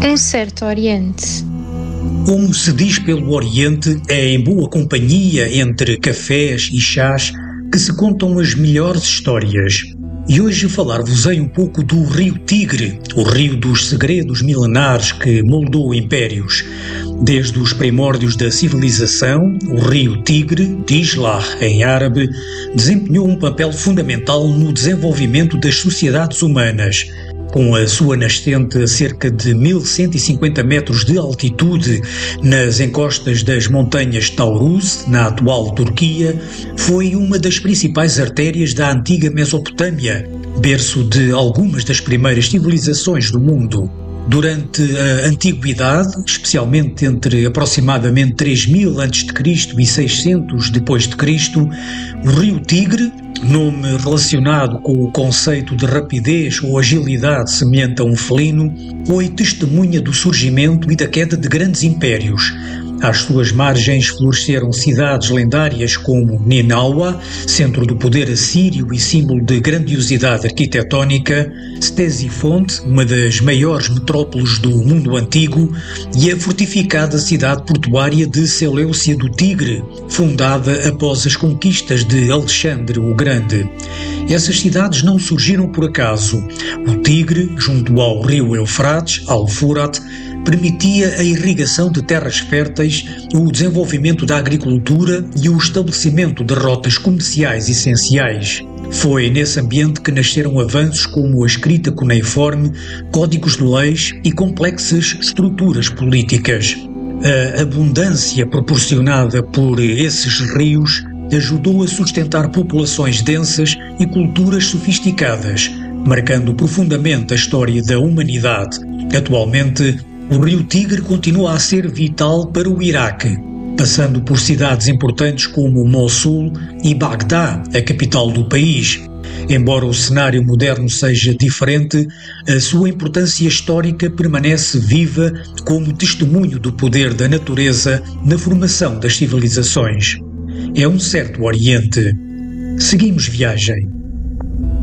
Um certo Oriente. Como se diz pelo Oriente, é em boa companhia entre cafés e chás que se contam as melhores histórias. E hoje falar-vos-ei um pouco do Rio Tigre, o rio dos segredos milenares que moldou impérios. Desde os primórdios da civilização, o rio Tigre, Tislah em árabe, desempenhou um papel fundamental no desenvolvimento das sociedades humanas. Com a sua nascente a cerca de 1150 metros de altitude nas encostas das montanhas Taurus, na atual Turquia, foi uma das principais artérias da antiga Mesopotâmia, berço de algumas das primeiras civilizações do mundo. Durante a Antiguidade, especialmente entre aproximadamente 3000 a.C. e 600 d.C., o rio Tigre, nome relacionado com o conceito de rapidez ou agilidade semelhante a um felino, foi testemunha do surgimento e da queda de grandes impérios. Às suas margens floresceram cidades lendárias como Ninawa, centro do poder assírio e símbolo de grandiosidade arquitetónica, Ctesifonte, uma das maiores metrópoles do mundo antigo, e a fortificada cidade portuária de Seleucia do Tigre, fundada após as conquistas de Alexandre o Grande. Essas cidades não surgiram por acaso. O Tigre, junto ao rio Eufrates, Al-Furat, permitia a irrigação de terras férteis, o desenvolvimento da agricultura e o estabelecimento de rotas comerciais essenciais. Foi nesse ambiente que nasceram avanços como a escrita cuneiforme, códigos de leis e complexas estruturas políticas. A abundância proporcionada por esses rios ajudou a sustentar populações densas e culturas sofisticadas, marcando profundamente a história da humanidade. Atualmente, o rio Tigre continua a ser vital para o Iraque, passando por cidades importantes como Mossul e Bagdá, a capital do país. Embora o cenário moderno seja diferente, a sua importância histórica permanece viva como testemunho do poder da natureza na formação das civilizações. É um certo Oriente. Seguimos viagem.